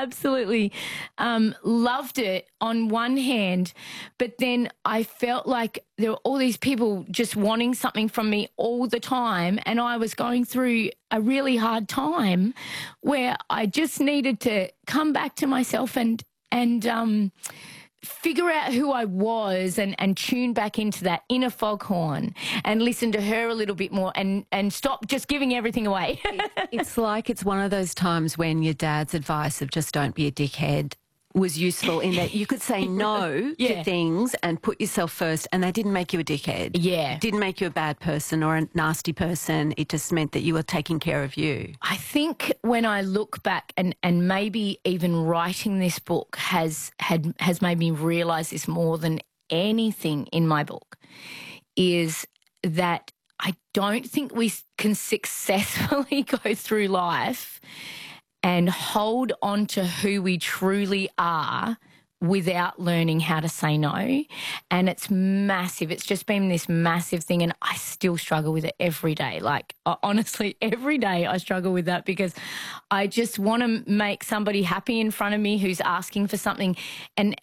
absolutely loved it on one hand, but then I felt like there were all these people just wanting something from me all the time, and I was going through a really hard time where I just needed to come back to myself and figure out who I was and tune back into that inner foghorn and listen to her a little bit more and stop just giving everything away. It's like it's one of those times when your dad's advice of just don't be a dickhead was useful in that you could say no to things and put yourself first, and that didn't make you a dickhead. Yeah. It didn't make you a bad person or a nasty person. It just meant that you were taking care of you. I think when I look back and maybe even writing this book has made me realise this more than anything in my book, is that I don't think we can successfully go through life and hold on to who we truly are without learning how to say no. And it's massive. It's just been this massive thing, and I still struggle with it every day. Like, honestly, every day I struggle with that because I just want to make somebody happy in front of me who's asking for something. And,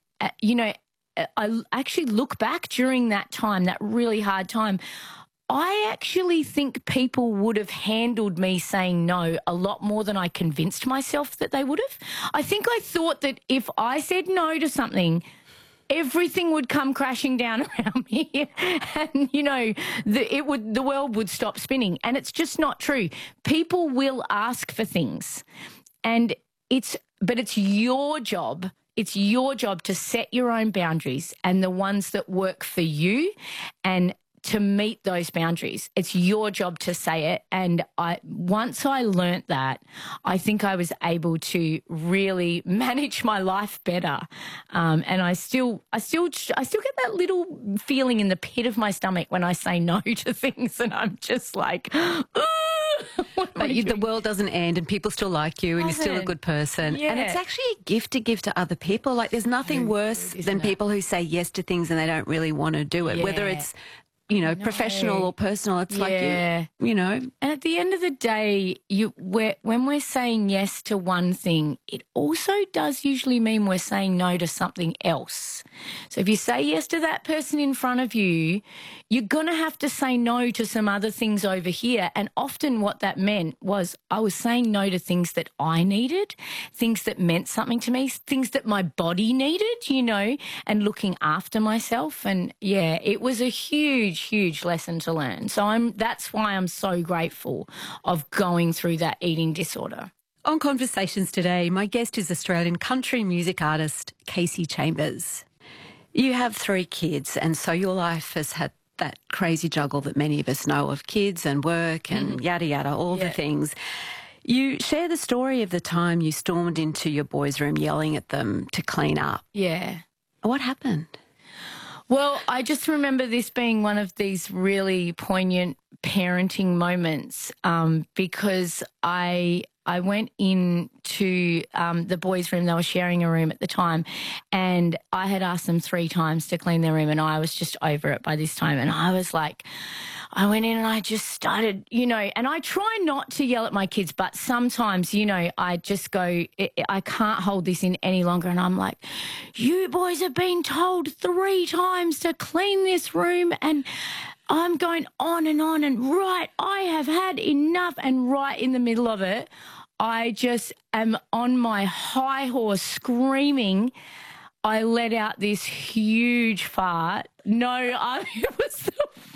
I actually look back during that time, that really hard time, I actually think people would have handled me saying no a lot more than I convinced myself that they would have. I think I thought that if I said no to something, everything would come crashing down around me and, the world would stop spinning. And it's just not true. People will ask for things, but it's your job. It's your job to set your own boundaries and the ones that work for you and to meet those boundaries. It's your job to say it. And once I learnt that, I think I was able to really manage my life better. And I still get that little feeling in the pit of my stomach when I say no to things, and I'm just like, but the world doesn't end and people still like you and you're still a good person. Yeah. And it's actually a gift to give to other people. Like, there's nothing worse than people who say yes to things and they don't really want to do it, whether it's professional or personal. It's like, And at the end of the day, when we're saying yes to one thing, it also does usually mean we're saying no to something else. So if you say yes to that person in front of you, you're going to have to say no to some other things over here. And often what that meant was I was saying no to things that I needed, things that meant something to me, things that my body needed, and looking after myself. And, it was a huge lesson to learn. So that's why I'm so grateful of going through that eating disorder. On Conversations today, my guest is Australian country music artist Kasey Chambers. You have 3 kids, and so your life has had that crazy juggle that many of us know of, kids and work and yada yada, all the things. You share the story of the time you stormed into your boys' room yelling at them to clean up. Yeah. What happened? Well, I just remember this being one of these really poignant parenting moments because I went into the boys' room. They were sharing a room at the time, and I had asked them 3 times to clean their room, and I was just over it by this time. And I was like, I went in and I just started, and I try not to yell at my kids, but sometimes, I just go, I can't hold this in any longer. And I'm like, you boys have been told 3 times to clean this room, and I'm going on and on, and I have had enough. And right in the middle of it, I just am on my high horse screaming. I let out this huge fart. It was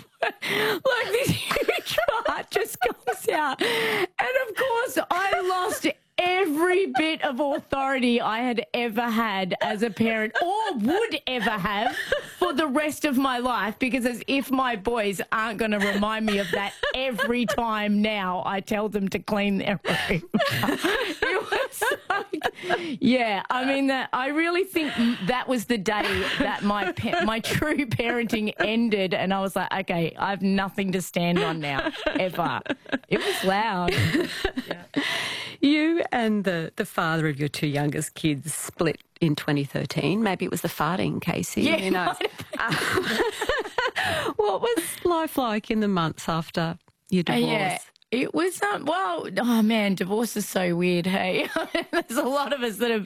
like this huge fart just comes out. And of course, I lost every bit of authority I had ever had as a parent or would ever have for the rest of my life, because as if my boys aren't going to remind me of that every time now I tell them to clean their room. It was like, I really think that was the day that my true parenting ended, and I was like, okay, I have nothing to stand on now, ever. It was loud. Yeah. You and the father of your 2 youngest kids split in 2013. Maybe it was the farting, Kasey. Yeah, What was life like in the months after your divorce? It was, divorce is so weird, hey? There's a lot of us that have